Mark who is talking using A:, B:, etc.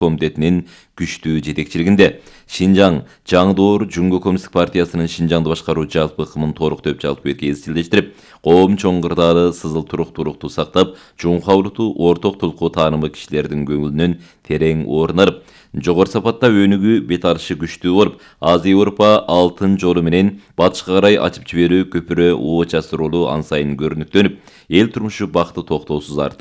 A: Komitetinin güçtүү жетекчилигинде. Шинжаң жаңы доор Жумгу Коммунисттик партиясынын Шинжаңды башкаруу жалпы ыкымын толуктоп жалпы эркин изчилдештирип, коом чоңгурдаары сызыл туруктуулукту сактап, жумхавлуту орток тулку таанымы кишилердин көңүлүнөн терең орун алып, жогору сапатта өнүгүү бет арышы күчтүү болуп, Азия Европа алтын жолу менен батышка карай ачып жиберүү көпүрө ооч асырылуу ан сайын көрүнүктөнүп, эл турмушу бакыты токтоосуз артып,